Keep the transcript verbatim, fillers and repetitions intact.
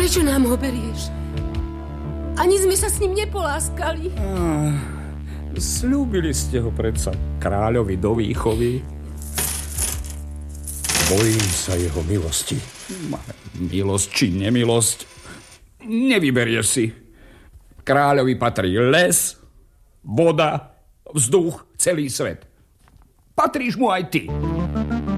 Prečo nám ho berieš? Ani sme sa s ním nepoláskali. Ah, sľúbili ste ho predsa kráľovi do výchovy. Bojím sa jeho milosti. Milosť či nemilosť, nevyberieš si. Kráľovi patrí les, voda, vzduch, celý svet. Patríš mu aj ty.